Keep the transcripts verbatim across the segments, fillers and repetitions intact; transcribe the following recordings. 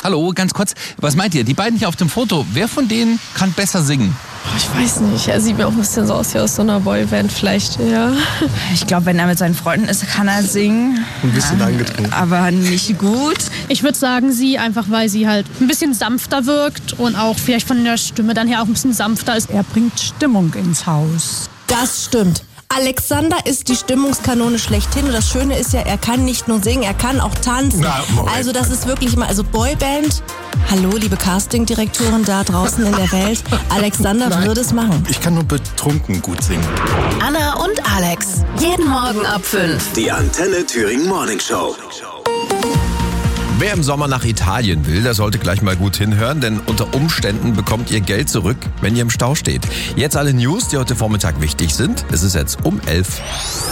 Hallo, ganz kurz, was meint ihr? Die beiden hier auf dem Foto, wer von denen kann besser singen? Ich weiß nicht, er sieht mir auch ein bisschen so aus wie aus so einer Boyband vielleicht, ja. Ich glaube, wenn er mit seinen Freunden ist, kann er singen. Ein bisschen angetrunken. Aber nicht gut. Ich würde sagen, sie, einfach weil sie halt ein bisschen sanfter wirkt und auch vielleicht von der Stimme dann her auch ein bisschen sanfter ist. Er bringt Stimmung ins Haus. Das stimmt. Alexander ist die Stimmungskanone schlechthin und das Schöne ist ja, er kann nicht nur singen, er kann auch tanzen. Na, also das ist wirklich mal, also Boyband, hallo liebe Castingdirektoren da draußen in der Welt, Alexander Nein. würde es machen. Ich kann nur betrunken gut singen. Anna und Alex, jeden Morgen ab fünf. Die Antenne Thüringen Morning Show. Wer im Sommer nach Italien will, der sollte gleich mal gut hinhören, denn unter Umständen bekommt ihr Geld zurück, wenn ihr im Stau steht. Jetzt alle News, die heute Vormittag wichtig sind. Es ist jetzt um elf.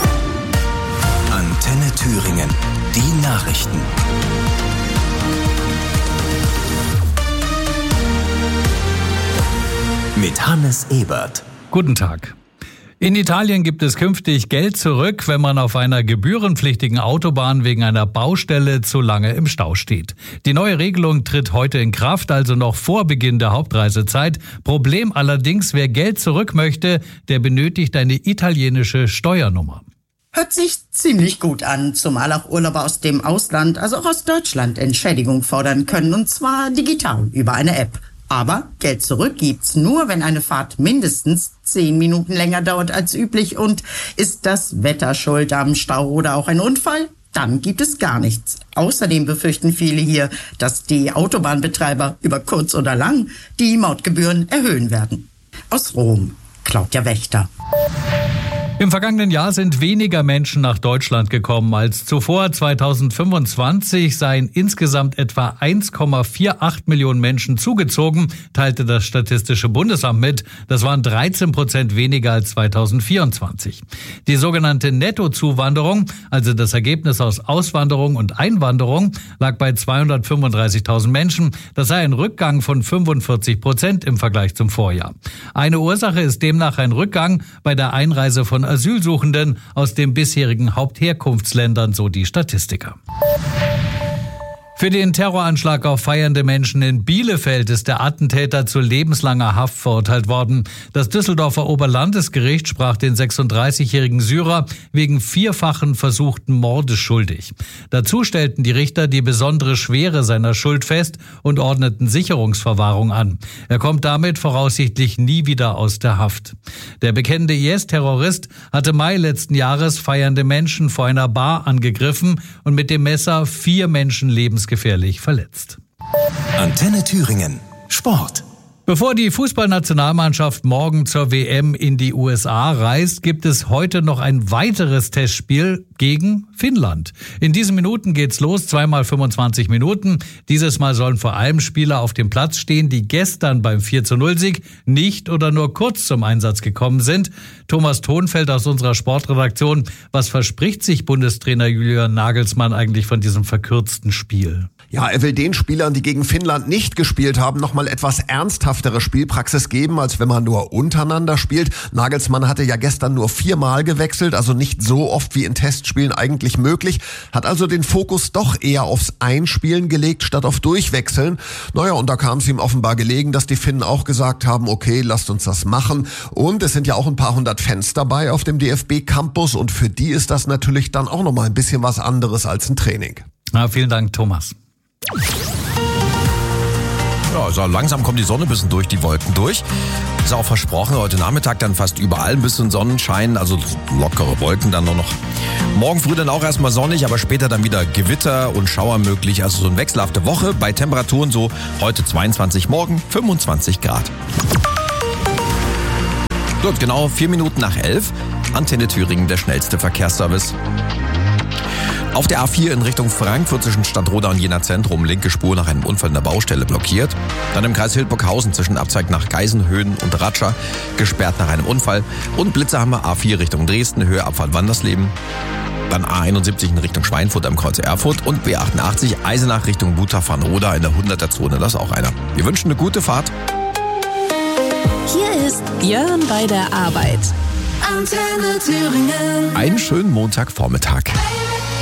Antenne Thüringen. Die Nachrichten. Mit Hannes Ebert. Guten Tag. In Italien gibt es künftig Geld zurück, wenn man auf einer gebührenpflichtigen Autobahn wegen einer Baustelle zu lange im Stau steht. Die neue Regelung tritt heute in Kraft, also noch vor Beginn der Hauptreisezeit. Problem allerdings, wer Geld zurück möchte, der benötigt eine italienische Steuernummer. Hört sich ziemlich gut an, zumal auch Urlauber aus dem Ausland, also auch aus Deutschland, Entschädigung fordern können, und zwar digital über eine App. Aber Geld zurück gibt's nur, wenn eine Fahrt mindestens zehn Minuten länger dauert als üblich, und ist das Wetter schuld am Stau oder auch ein Unfall, dann gibt es gar nichts. Außerdem befürchten viele hier, dass die Autobahnbetreiber über kurz oder lang die Mautgebühren erhöhen werden. Aus Rom, Claudia Wächter. Im vergangenen Jahr sind weniger Menschen nach Deutschland gekommen als zuvor. zweitausendfünfundzwanzig seien insgesamt etwa eins Komma achtundvierzig Millionen Menschen zugezogen, teilte das Statistische Bundesamt mit. Das waren dreizehn Prozent weniger als zweitausendvierundzwanzig. Die sogenannte Nettozuwanderung, also das Ergebnis aus Auswanderung und Einwanderung, lag bei zweihundertfünfunddreißigtausend Menschen. Das sei ein Rückgang von fünfundvierzig Prozent im Vergleich zum Vorjahr. Eine Ursache ist demnach ein Rückgang bei der Einreise von Asylsuchenden aus den bisherigen Hauptherkunftsländern, so die Statistiker. Für den Terroranschlag auf feiernde Menschen in Bielefeld ist der Attentäter zu lebenslanger Haft verurteilt worden. Das Düsseldorfer Oberlandesgericht sprach den sechsunddreißigjährigen Syrer wegen vierfachen versuchten Mordes schuldig. Dazu stellten die Richter die besondere Schwere seiner Schuld fest und ordneten Sicherungsverwahrung an. Er kommt damit voraussichtlich nie wieder aus der Haft. Der bekennende I S-Terrorist hatte Mai letzten Jahres feiernde Menschen vor einer Bar angegriffen und mit dem Messer vier Menschen lebensgefährlich verletzt. Antenne Thüringen. Sport. Bevor die Fußballnationalmannschaft morgen zur W M in die U S A reist, gibt es heute noch ein weiteres Testspiel gegen Finnland. In diesen Minuten geht's los, zweimal fünfundzwanzig Minuten. Dieses Mal sollen vor allem Spieler auf dem Platz stehen, die gestern beim vier zu null Sieg nicht oder nur kurz zum Einsatz gekommen sind. Thomas Thonfeld aus unserer Sportredaktion, was verspricht sich Bundestrainer Julian Nagelsmann eigentlich von diesem verkürzten Spiel? Ja, er will den Spielern, die gegen Finnland nicht gespielt haben, nochmal etwas ernsthaftere Spielpraxis geben, als wenn man nur untereinander spielt. Nagelsmann hatte ja gestern nur viermal gewechselt, also nicht so oft wie in Testspielen eigentlich möglich, hat also den Fokus doch eher aufs Einspielen gelegt, statt auf Durchwechseln. Naja, und da kam es ihm offenbar gelegen, dass die Finnen auch gesagt haben, okay, lasst uns das machen. Und es sind ja auch ein paar hundert Fans dabei auf dem D F B-Campus, und für die ist das natürlich dann auch nochmal ein bisschen was anderes als ein Training. Ja, vielen Dank, Thomas. Ja, also langsam kommt die Sonne ein bisschen durch die Wolken durch. Ist auch versprochen, heute Nachmittag dann fast überall ein bisschen Sonnenschein, also lockere Wolken dann nur noch. Morgen früh dann auch erstmal sonnig, aber später dann wieder Gewitter und Schauer möglich. Also so eine wechselhafte Woche bei Temperaturen so heute zweiundzwanzig, morgen fünfundzwanzig Grad. Gut, genau vier Minuten nach elf. Antenne Thüringen, der schnellste Verkehrsservice. Auf der A vier in Richtung Frankfurt zwischen Stadtroda und Jena Zentrum, linke Spur nach einem Unfall in der Baustelle blockiert. Dann im Kreis Hildburghausen zwischen Abzweig nach Geisenhöhen und Ratscha, gesperrt nach einem Unfall. Und Blitzer haben wir A vier Richtung Dresden, Höhe Abfahrt Wandersleben. Dann A einundsiebzig in Richtung Schweinfurt am Kreuz Erfurt und B achtundachtzig Eisenach Richtung Buta-Vanroda in der hunderter Zone, das ist auch einer. Wir wünschen eine gute Fahrt. Hier ist Björn bei der Arbeit. Antenne Thüringen. Einen schönen Montagvormittag.